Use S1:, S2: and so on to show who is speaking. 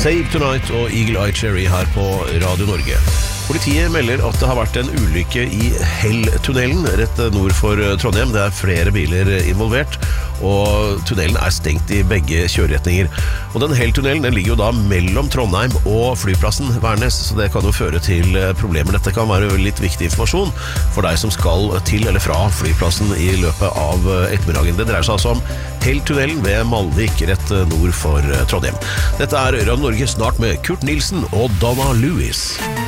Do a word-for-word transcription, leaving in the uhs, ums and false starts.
S1: Save Tonight og Eagle Eye Cherry her på Radio Norge. Politiet melder at det har vært en ulykke i Hell-tunnelen rett nord for Trondheim. Det er flere biler involvert, og tunnelen er stengt i begge kjøreretninger. Og den Hell-tunnelen den ligger jo da mellom Trondheim og flyplassen Værnes, så det kan jo føre til problemer. Dette kan være litt viktig informasjon for deg som skal til eller fra flyplassen i løpet av ettermiddagen. Det dreier seg altså om Hell-tunnelen ved Malvik rett nord for Trondheim. Dette er Radio Norge snart med Kurt Nilsen og Donna Lewis.